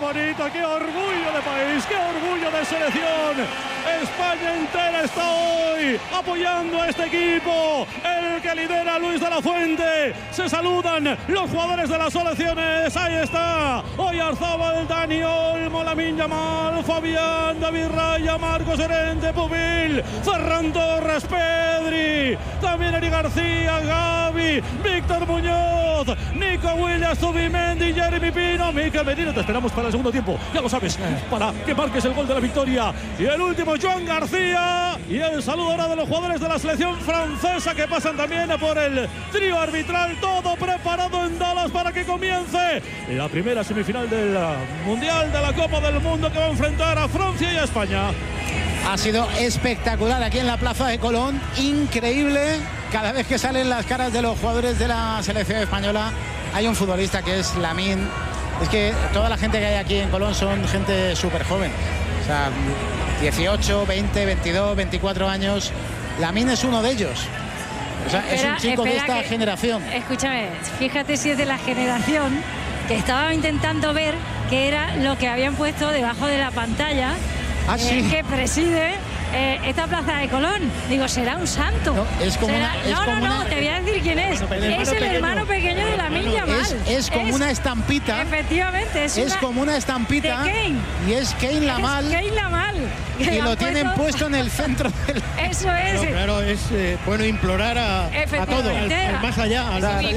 bonito, qué orgullo de país, qué orgullo de selección. España entera está hoy apoyando a este equipo, el que lidera Luis de la Fuente. Se saludan los jugadores de las selecciones. Ahí está Oyarzabal, Dani Olmo, Lamine Yamal, Fabián, David Raya, Marcos Llorente, Pubil, Ferran Torres, Pedri, también Eric García, Gavi, Víctor Muñoz, Nico Williams, Zubimendi, Jeremy Pino, Mikel Merino. Te esperamos para el segundo tiempo, ya lo sabes, para que marques el gol de la victoria. Y el último, Joan García. Y el saludo ahora de los jugadores de la selección francesa que pasan también por el trío arbitral. Todo preparado en Dallas para que comience la primera semifinal del Mundial de la Copa del Mundo, que va a enfrentar a Francia y a España. Ha sido espectacular aquí en la plaza de Colón, increíble. Cada vez que salen las caras de los jugadores de la selección española, hay un futbolista que es Lamine. Es que toda la gente que hay aquí en Colón son gente súper joven. O sea, 18, 20, 22, 24 años. Lamine es uno de ellos. O sea, es un chico de esta generación. Escúchame, fíjate si es de la generación que estaba intentando ver qué era lo que habían puesto debajo de la pantalla. Sí. Que preside esta plaza de Colón. Digo, será un santo. No, es como no, te voy a decir quién es. Es el hermano pequeño de Lamine Yamal. Es como una estampita. Efectivamente. Es como una estampita. De Kane. Y es Kane Lamal. Es Kane Lamal. Y lo tienen puesto en el centro del... Eso es. No, claro, es bueno implorar a todo, al más allá.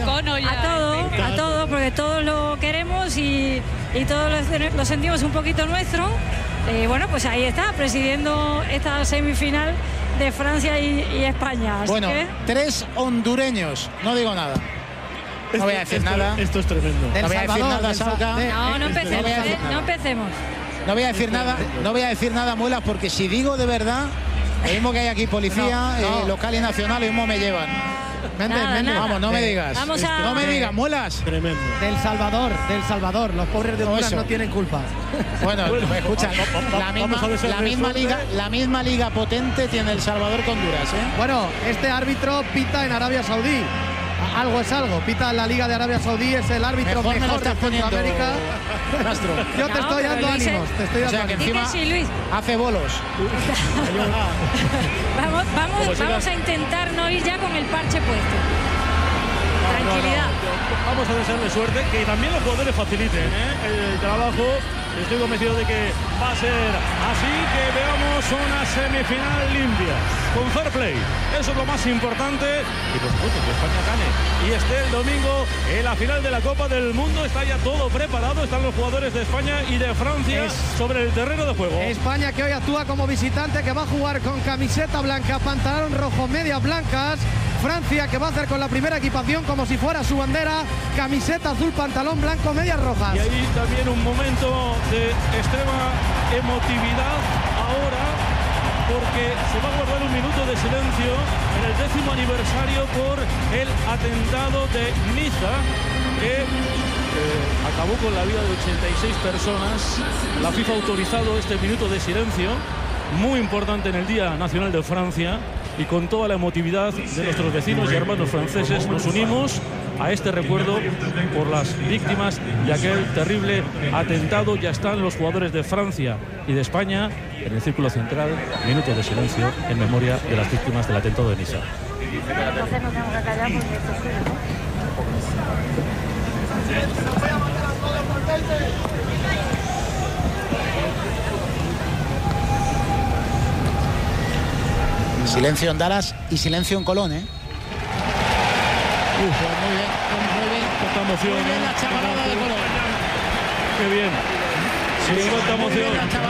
A todo, porque todos lo queremos y todos lo sentimos un poquito nuestro. Bueno, pues ahí está, presidiendo esta semifinal de Francia y España. Así bueno, que... 3 hondureños, no digo nada. No voy a decir nada. Esto es tremendo. No voy a decir nada, Sauca. No empecemos. No voy a decir nada, no voy a decir nada, Muelas, porque si digo de verdad, lo mismo que hay aquí policía, local y nacional, lo mismo me llevan. Nada. Vamos, no me digas. No me digas, Muelas. Tremendo. Del Salvador. Los pobres de Honduras no tienen culpa. Bueno, escucha, la misma liga potente tiene El Salvador con Honduras, ¿eh? Bueno, este árbitro pita en Arabia Saudí. Algo es algo. Pita en la Liga de Arabia Saudí, es el árbitro mejor de Centroamérica. Yo te estoy dando ánimos. O sea, que encima hace bolos. Vamos a intentar no ir ya con el parche puesto. Tranquilidad. Vamos a desearle suerte, que también los jugadores faciliten el trabajo. Estoy convencido de que va a ser así, que veamos una semifinal limpia, con fair play. Eso es lo más importante. Y por supuesto que España gane y esté el domingo en la final de la Copa del Mundo. Está ya todo preparado. Están los jugadores de España y de Francia sobre el terreno de juego. España, que hoy actúa como visitante, que va a jugar con camiseta blanca, pantalón rojo, medias blancas. Francia, que va a hacer con la primera equipación como si fuera su bandera, camiseta azul, pantalón blanco, medias rojas. Y ahí también un momento de extrema emotividad ahora, porque se va a guardar un minuto de silencio en el 10º aniversario por el atentado de Niza, que acabó con la vida de 86 personas. La FIFA ha autorizado este minuto de silencio, muy importante en el Día Nacional de Francia. Y con toda la emotividad de nuestros vecinos y hermanos franceses nos unimos a este recuerdo por las víctimas de aquel terrible atentado. Ya están los jugadores de Francia y de España en el círculo central. Minutos de silencio en memoria de las víctimas del atentado de Niza. Entonces nos tenemos que callar porque esto es suyo, ¿no? Silencio en Dallas y silencio en Colón, ¿eh? Muy bien. Cuánta emoción. Muy bien la chavalada de Colón. Qué bien. Sí, cuánta emoción.